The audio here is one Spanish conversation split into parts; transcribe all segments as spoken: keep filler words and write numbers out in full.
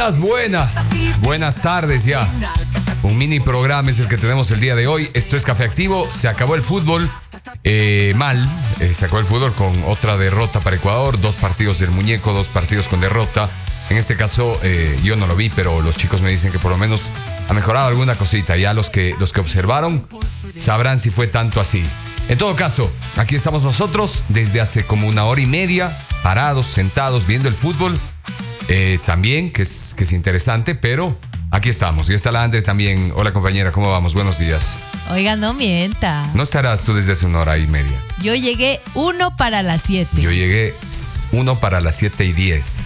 Buenas, buenas, buenas tardes ya. Un mini programa es el que tenemos el día de hoy. Esto es Café Activo. Se acabó el fútbol. Eh, mal. Eh, se acabó el fútbol con otra derrota para Ecuador. Dos partidos del muñeco, dos partidos con derrota. En este caso, eh, yo no lo vi, pero los chicos me dicen que por lo menos ha mejorado alguna cosita. Ya los que, los que observaron sabrán si fue tanto así. En todo caso, aquí estamos nosotros desde hace como una hora y media, parados, sentados, viendo el fútbol. Eh, también, que es, que es interesante, pero aquí estamos. Y está la Andre también. Hola, compañera, ¿cómo vamos? Buenos días. Oiga, no mienta. ¿No estarás tú desde hace una hora y media? Yo llegué uno para las siete. Yo llegué uno para las siete y diez.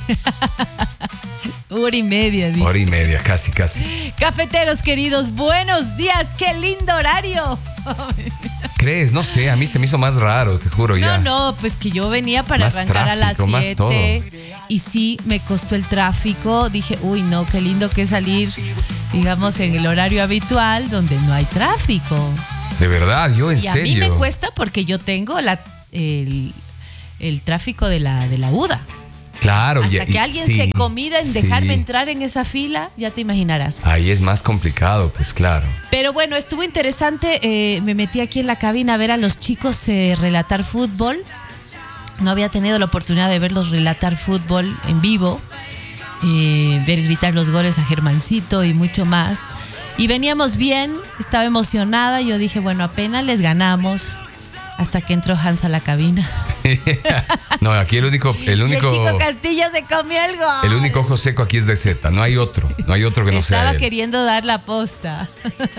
Hora y media, dice. Hora y media, casi, casi. Cafeteros queridos, buenos días. ¡Qué lindo horario! ¿Crees? No sé, a mí se me hizo más raro, te juro. No, ya. no, pues que yo venía para Más arrancar tráfico, a las más todo. siete. Y sí, me costó el tráfico. Dije, uy, no, qué lindo que es salir, digamos, en el horario habitual donde no hay tráfico. De verdad, yo en y a serio. mí me cuesta porque yo tengo la, el, el tráfico de la, de la U D A. Claro, Hasta ya, que y- alguien sí, se comida en dejarme sí. entrar en esa fila, ya te imaginarás. Ahí es más complicado, pues claro. Pero bueno, estuvo interesante. eh, me metí aquí en la cabina a ver a los chicos eh, relatar fútbol. No había tenido la oportunidad de verlos relatar fútbol en vivo, eh, ver gritar los goles a Germancito y mucho más. Y veníamos bien, estaba emocionada. Yo dije, bueno, apenas les ganamos. Hasta que entró Hans a la cabina. No, aquí el único, el único, Y el chico Castillo se comió el gol. el único ojo seco aquí es de Z. No hay otro, no hay otro que no sea Estaba él. queriendo dar la posta.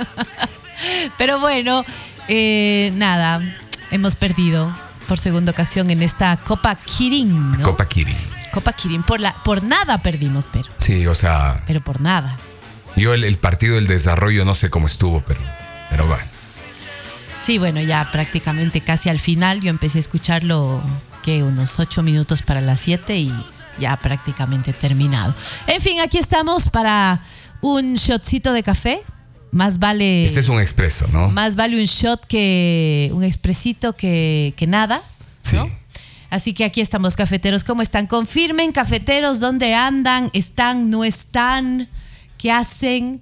Pero bueno, eh, nada, hemos perdido por segunda ocasión en esta Copa Kirin, ¿no? Copa Kirin. Copa Kirin. Por, la, por nada perdimos, pero. Sí, o sea, Pero por nada. yo el, el partido del desarrollo no sé cómo estuvo, pero, pero bueno. Sí, bueno, ya prácticamente casi al final yo empecé a escucharlo, que unos ocho minutos para las siete y ya prácticamente terminado. En fin, aquí estamos para un shotcito de café. Más vale... Este es un expreso, ¿no? Más vale un shot que un expresito que, que nada, ¿no? Sí. Así que aquí estamos, cafeteros. ¿Cómo están? Confirmen, cafeteros, dónde andan, están, no están, qué hacen.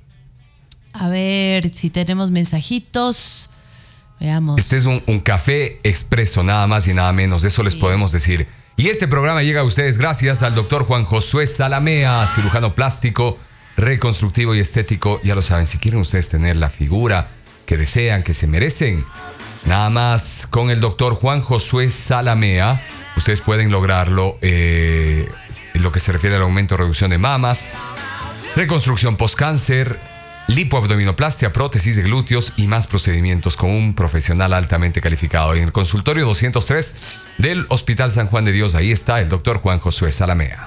A ver si tenemos mensajitos. Veamos. Este es un, un café expreso, nada más y nada menos. De eso les Sí. podemos decir. Y este programa llega a ustedes gracias al doctor Juan Josué Salamea, cirujano plástico, reconstructivo y estético. Ya lo saben, si quieren ustedes tener la figura que desean, que se merecen, nada más con el doctor Juan Josué Salamea, ustedes pueden lograrlo eh, en lo que se refiere al aumento o reducción de mamas, reconstrucción postcáncer, lipoabdominoplastia, prótesis de glúteos y más procedimientos con un profesional altamente calificado. En el consultorio doscientos tres del Hospital San Juan de Dios, ahí está el doctor Juan Josué Salamea.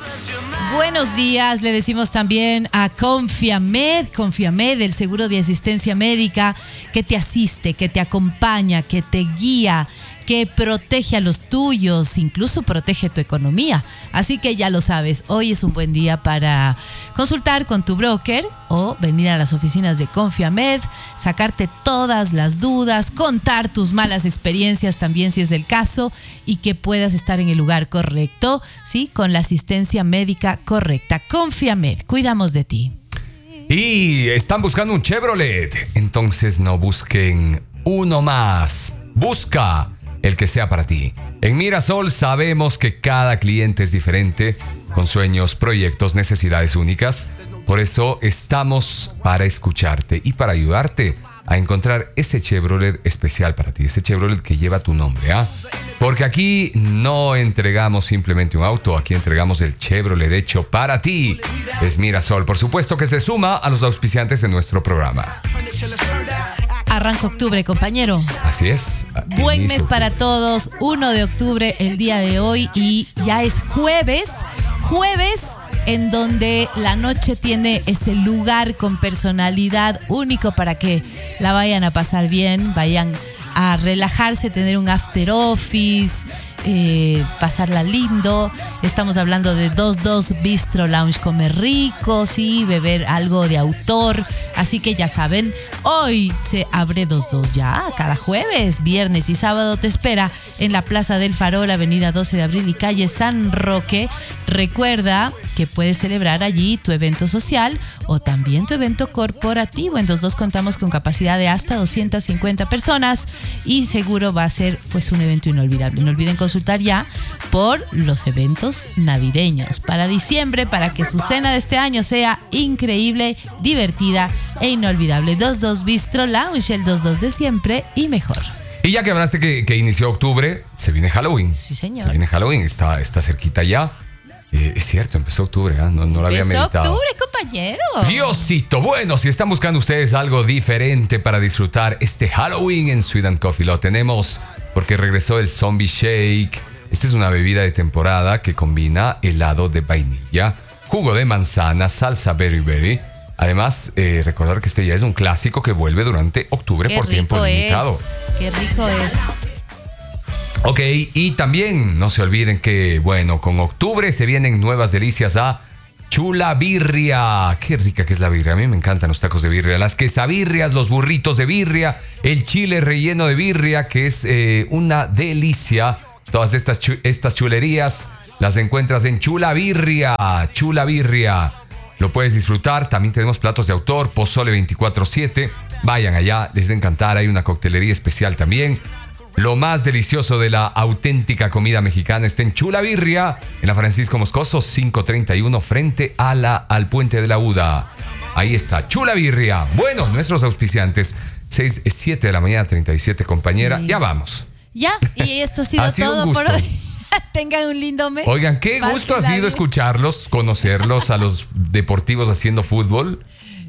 Buenos días, le decimos también a Confiamed, Confiamed, el seguro de asistencia médica que te asiste, que te acompaña, que te guía, que protege a los tuyos, incluso protege tu economía. Así que ya lo sabes, hoy es un buen día para consultar con tu broker o venir a las oficinas de Confiamed, sacarte todas las dudas, contar tus malas experiencias también si es el caso y que puedas estar en el lugar correcto, ¿sí? Con la asistencia médica correcta. Confiamed, cuidamos de ti. Y están buscando un Chevrolet, entonces no busquen uno más, busca el que sea para ti. En Mirasol sabemos que cada cliente es diferente, con sueños, proyectos, necesidades únicas. Por eso estamos para escucharte y para ayudarte a encontrar ese Chevrolet especial para ti, ese Chevrolet que lleva tu nombre, ¿ah? Porque aquí no entregamos simplemente un auto, aquí entregamos el Chevrolet hecho para ti. Es Mirasol, por supuesto, que se suma a los auspiciantes de nuestro programa. Arranca octubre, compañero. Así es. Buen Inicio. mes para todos, uno de octubre el día de hoy y ya es jueves, jueves en donde la noche tiene ese lugar con personalidad único para que la vayan a pasar bien, vayan a relajarse, tener un after office, eh, pasarla lindo. Estamos hablando de veintidos Bistro Lounge, comer rico, sí, beber algo de autor. Así que ya saben, hoy se abre veintidos ya, cada jueves, viernes y sábado te espera en la Plaza del Farol, avenida doce de abril y calle San Roque. Recuerda que puedes celebrar allí tu evento social o también tu evento corporativo. En los dos contamos con capacidad de hasta doscientas cincuenta personas y seguro va a ser pues un evento inolvidable. No olviden consultar ya por los eventos navideños para diciembre, para que su cena de este año sea increíble, divertida e inolvidable. veintidós Bistro Lounge, el veintidós de siempre y mejor. Y ya que hablaste que, que inició octubre, se viene Halloween. Sí, señor. Se viene Halloween, está, está cerquita ya. Eh, es cierto, empezó octubre, ¿eh? no, no lo había meditado. Empezó octubre, compañero. Diosito, bueno, si están buscando ustedes algo diferente para disfrutar este Halloween en Sweet and Coffee, lo tenemos porque regresó el Zombie Shake. Esta es una bebida de temporada que combina helado de vainilla, jugo de manzana, salsa berry berry. Además, eh, recordar que este ya es un clásico que vuelve durante octubre Qué por tiempo limitado. Es, qué rico es. Ok, y también no se olviden que, bueno, con octubre se vienen nuevas delicias a Chula Birria. Qué rica que es la birria. A mí me encantan los tacos de birria, las quesabirrias, los burritos de birria, el chile relleno de birria, que es eh, una delicia. Todas estas, chu- estas chulerías las encuentras en Chula Birria. Chula Birria. Lo puedes disfrutar. También tenemos platos de autor, pozole veinticuatro siete. Vayan allá, les va a encantar. Hay una coctelería especial también. Lo más delicioso de la auténtica comida mexicana está en Chula Birria, en la Francisco Moscoso quinientos treinta y uno, frente a la, al Puente de la Uda. Ahí está, Chula Birria. Bueno, nuestros auspiciantes, seis, siete de la mañana, treinta y siete, compañera. Sí. Ya vamos. Ya, y esto ha sido, ha sido todo por hoy. Tengan un lindo mes. Oigan, qué gusto ha sido escucharlos, conocerlos a los deportivos haciendo fútbol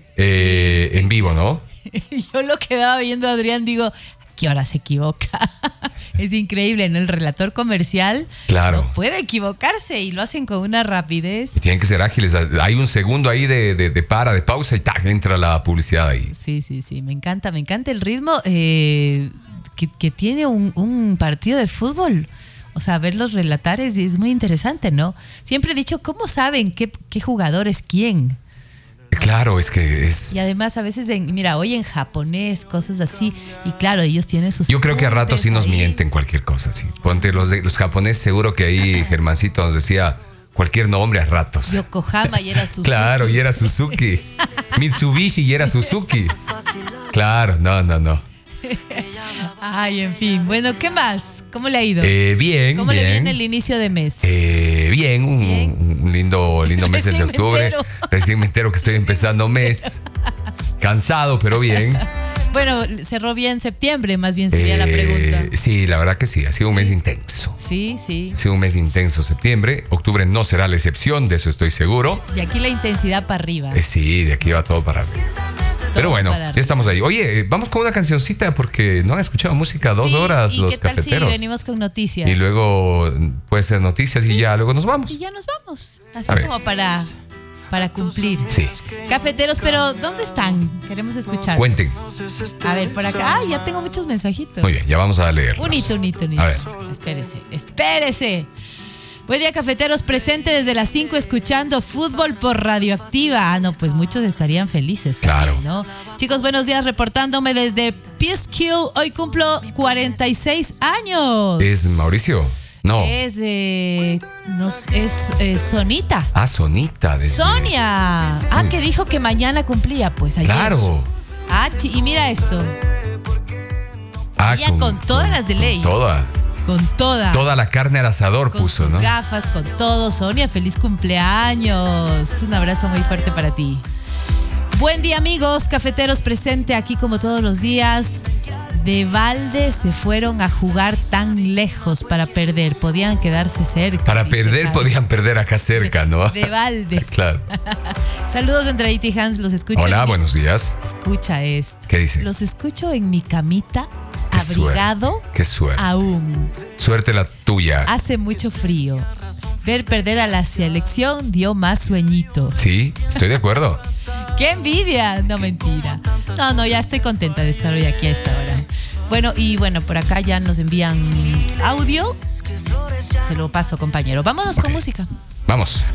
eh, sí, sí, en vivo, ¿no? Yo lo quedaba viendo a Adrián, digo, ¿qué hora se equivoca? Es increíble, ¿no? El relator comercial claro. no puede equivocarse y lo hacen con una rapidez. Y tienen que ser ágiles. Hay un segundo ahí de, de, de para, de pausa y ¡tac! Entra la publicidad ahí. Sí, sí, sí. Me encanta, me encanta el ritmo eh, que, que tiene un, un partido de fútbol. O sea, ver los relatares es muy interesante, ¿no? Siempre he dicho, ¿cómo saben qué, qué jugador es quién? Claro, es que es... Y además a veces, en, mira, hoy en japonés, cosas así. Y claro, ellos tienen sus... Yo creo que a ratos sí nos ahí. mienten cualquier cosa, sí. Ponte los, de, los japoneses, seguro que ahí Germancito nos decía cualquier nombre a ratos. Yokohama y era Suzuki. Claro, y era Suzuki. Mitsubishi y era Suzuki. Claro, no, no, no. Ay, en fin. Bueno, ¿qué más? ¿Cómo le ha ido? Eh, bien, ¿Cómo bien. le viene el inicio de mes? Eh, bien, un, bien, un lindo, lindo mes de octubre. Recién me entero que estoy empezando mes. Cansado, pero bien. Bueno, cerró bien septiembre, más bien sería eh, la pregunta. Sí, la verdad que sí, ha sido un mes intenso. Sí, sí. Ha sido un mes intenso septiembre. Octubre no será la excepción, de eso estoy seguro. Y aquí la intensidad para arriba. Eh, sí, de aquí va todo para arriba. Pero bueno, ya estamos ahí. Oye, vamos con una cancioncita porque no han escuchado música dos sí, horas ¿y los qué tal cafeteros. Si venimos con noticias? Y luego puede ser noticias sí. y ya luego nos vamos. Y ya nos vamos. Así como para, para cumplir. Sí. Cafeteros, pero ¿dónde están? Queremos escuchar. Cuenten. A ver, por acá. Ah, ya tengo muchos mensajitos. Muy bien, ya vamos a leer. Un hito, un hito, un hito. A ver. Espérese, espérese. Buen día, cafeteros, presente desde las cinco escuchando fútbol por Radioactiva. Ah, no, pues muchos estarían felices también, claro. ¿no? Chicos, buenos días, reportándome desde Peacekill. Hoy cumplo cuarenta y seis años. ¿Es Mauricio? No. Es, eh, no, es eh, Sonita. Ah, Sonita. Desde... Sonia. Ah, Uy. que dijo que mañana cumplía, pues ayer. Claro. Ah, y mira esto. Ah, Ella con, con todas las de ley. Toda. Con toda. Toda la carne al asador con puso, sus ¿no? Gafas, con todo. Sonia, feliz cumpleaños. Un abrazo muy fuerte para ti. Buen día, amigos. Cafeteros presente aquí como todos los días. De balde se fueron a jugar tan lejos para perder. Podían quedarse cerca. Para perder, Carlos. Podían perder acá cerca, ¿no? De balde. Claro. Saludos de Andreita y Hans, los escucho. Hola, mi... buenos días. Escucha esto. ¿Qué dice? Los escucho en mi camita. Qué abrigado suerte. Qué suerte. Aún. Suerte la tuya. Hace mucho frío. Ver perder a la selección dio más sueñito. Sí, estoy de acuerdo. ¡Qué envidia! No, mentira. No, no, ya estoy contenta de estar hoy aquí a esta hora. Bueno, y bueno, por acá ya nos envían audio. Se lo paso, compañero. Vámonos okay. con música. Vamos.